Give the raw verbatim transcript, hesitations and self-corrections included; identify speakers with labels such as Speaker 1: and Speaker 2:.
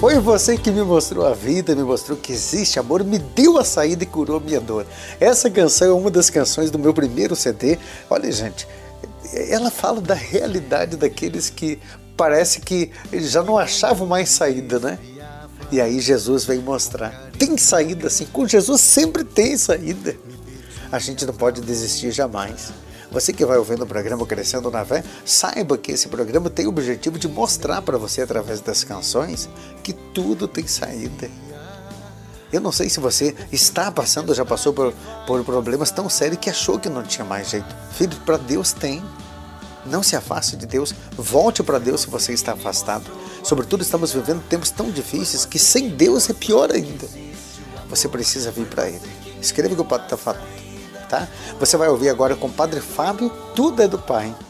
Speaker 1: Foi você que me mostrou a vida, me mostrou que existe amor, me deu a saída e curou minha dor. Essa canção é uma das canções do meu primeiro C D. Olha, gente, ela fala da realidade daqueles que parece que já não achavam mais saída, né? E aí Jesus veio mostrar. Tem saída sim, com Jesus sempre tem saída. A gente não pode desistir jamais. Você que vai ouvindo o programa Crescendo na Fé, saiba que esse programa tem o objetivo de mostrar para você, através das canções, que tudo tem saída. Eu não sei se você está passando ou já passou por, por problemas tão sérios que achou que não tinha mais jeito. Filho, para Deus tem. Não se afaste de Deus, volte para Deus se você está afastado. Sobretudo estamos vivendo tempos tão difíceis que sem Deus é pior ainda. Você precisa vir para Ele. Escreva o que o Padre está falando. Tá? Você vai ouvir agora com o Padre Fábio, Tudo é do Pai.